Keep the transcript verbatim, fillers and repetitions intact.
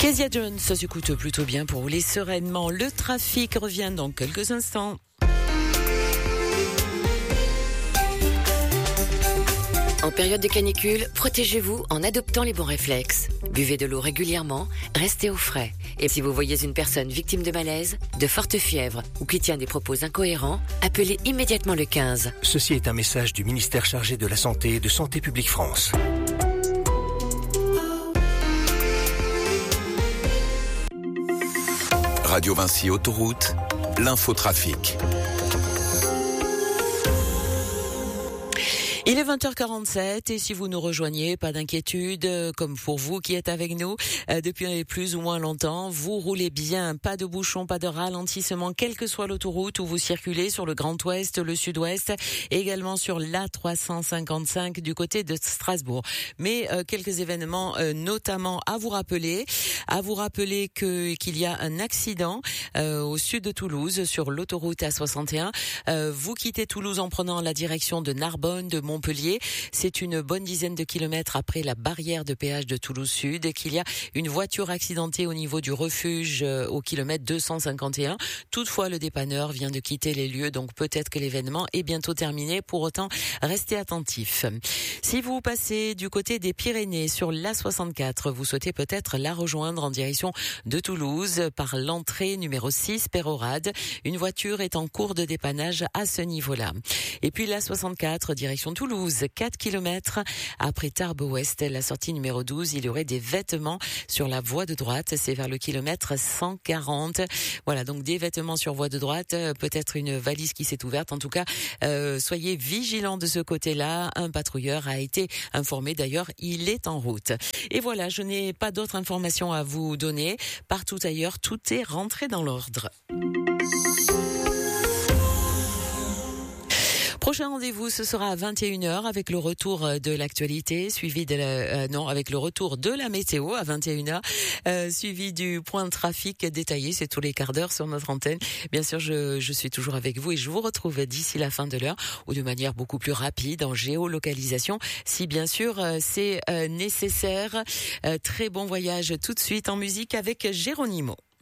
Kezia Jones, ça s'écoute plutôt bien pour rouler sereinement. Le trafic revient dans quelques instants. En période de canicule, protégez-vous en adoptant les bons réflexes. Buvez de l'eau régulièrement, restez au frais. Et si vous voyez une personne victime de malaise, de forte fièvre ou qui tient des propos incohérents, appelez immédiatement le quinze. Ceci est un message du ministère chargé de la Santé et de Santé publique France. Radio Vinci Autoroute, l'infotrafic. Il est vingt heures quarante-sept et si vous nous rejoignez, pas d'inquiétude, comme pour vous qui êtes avec nous euh, depuis plus ou moins longtemps, vous roulez bien, pas de bouchons, pas de ralentissement, quelle que soit l'autoroute où vous circulez, sur le Grand Ouest, le Sud-Ouest, et également sur l'A trois cent cinquante-cinq du côté de Strasbourg. Mais euh, quelques événements euh, notamment à vous rappeler, à vous rappeler que qu'il y a un accident euh, au sud de Toulouse sur l'autoroute A soixante et un. Euh, vous quittez Toulouse en prenant la direction de Narbonne, de Montpellier. C'est une bonne dizaine de kilomètres après la barrière de péage de Toulouse Sud qu'il y a une voiture accidentée au niveau du refuge euh, au kilomètre deux cent cinquante et un. Toutefois, le dépanneur vient de quitter les lieux, donc peut-être que l'événement est bientôt terminé. Pour autant, restez attentifs. Si vous passez du côté des Pyrénées sur l'A soixante-quatre, vous souhaitez peut-être la rejoindre en direction de Toulouse par l'entrée numéro six, Pérorade. Une voiture est en cours de dépannage à ce niveau-là. Et puis l'A soixante-quatre, direction Toulouse, quatre kilomètres après Tarbes-Ouest, la sortie numéro douze, il y aurait des vêtements sur la voie de droite, c'est vers le kilomètre cent quarante. Voilà, donc des vêtements sur voie de droite, peut-être une valise qui s'est ouverte. En tout cas, euh, soyez vigilants de ce côté-là. Un patrouilleur a été informé, d'ailleurs, il est en route. Et voilà, je n'ai pas d'autres informations à vous donner. Partout ailleurs, tout est rentré dans l'ordre. Prochain rendez-vous, ce sera à vingt et une heures avec le retour de l'actualité, suivi de la, euh, non, avec le retour de la météo à vingt et une heures, euh, suivi du point de trafic détaillé, c'est tous les quarts d'heure sur notre antenne. Bien sûr, je, je suis toujours avec vous et je vous retrouve d'ici la fin de l'heure ou de manière beaucoup plus rapide en géolocalisation, si bien sûr euh, c'est euh, nécessaire. Euh, très bon voyage tout de suite en musique avec Geronimo.